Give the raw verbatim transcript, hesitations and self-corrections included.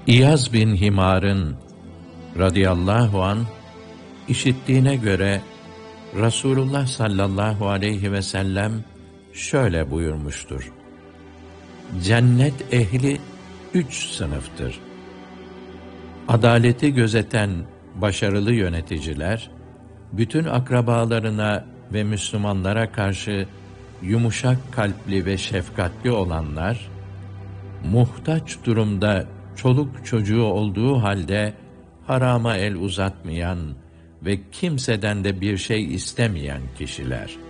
İyaz bin Himar'ın radıyallahu an işittiğine göre Rasulullah sallallahu aleyhi ve sellem şöyle buyurmuştur: Cennet ehli üç sınıftır. Adaleti gözeten başarılı yöneticiler, bütün akrabalarına ve Müslümanlara karşı yumuşak kalpli ve şefkatli olanlar, muhtaç durumda çoluk çocuğu olduğu halde harama el uzatmayan ve kimseden de bir şey istemeyen kişiler.